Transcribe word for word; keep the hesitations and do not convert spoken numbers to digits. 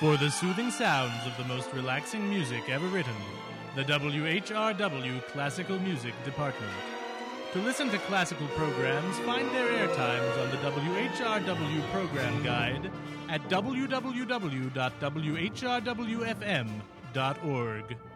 For the soothing sounds of the most relaxing music ever written, the W H R W Classical Music Department. To listen to classical programs, find their air times on the W H R W Program Guide at w w w dot w h r w f m dot org.